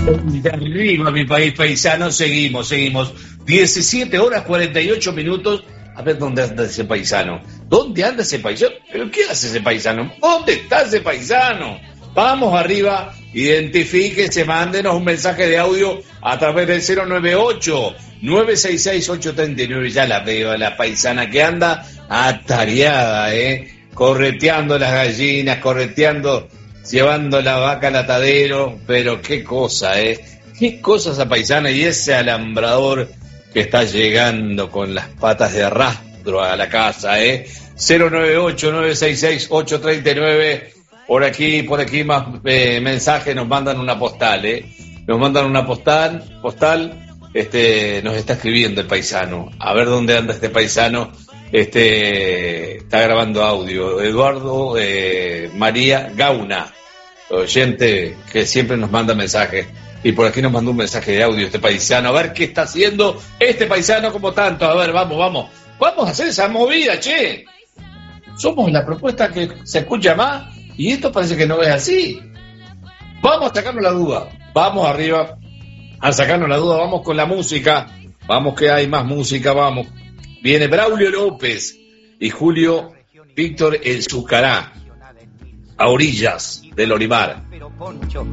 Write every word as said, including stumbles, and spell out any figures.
De arriba, mi país paisano, seguimos, seguimos. diecisiete horas cuarenta y ocho minutos. A ver dónde anda ese paisano. ¿Dónde anda ese paisano? ¿Pero qué hace ese paisano? ¿Dónde está ese paisano? Vamos arriba, identifíquese, mándenos un mensaje de audio a través del cero nueve ocho, nueve seis seis, ocho tres nueve. Ya la veo a la paisana que anda atareada, ¿eh? Correteando las gallinas, correteando, llevando la vaca al atadero. Pero qué cosa, ¿eh? Qué cosa esa paisana y ese alambrador que está llegando con las patas de arrastro a la casa, ¿eh? cero nueve ocho, nueve seis seis, ocho tres nueve. Por aquí, por aquí más eh, mensajes, nos mandan una postal, ¿eh? Nos mandan una postal, postal, este, nos está escribiendo el paisano. A ver dónde anda este paisano. Este, está grabando audio. Eduardo eh, María Gauna, oyente que siempre nos manda mensajes. Y por aquí nos mandó un mensaje de audio este paisano. A ver qué está haciendo este paisano como tanto. A ver, vamos, vamos. Vamos a hacer esa movida, che. Somos la propuesta que se escucha más. Y esto parece que no es así. Vamos a sacarnos la duda. Vamos arriba a sacarnos la duda. Vamos con la música. Vamos que hay más música. Vamos. Viene Braulio López y Julio Víctor El Zucará. A orillas del Olimar.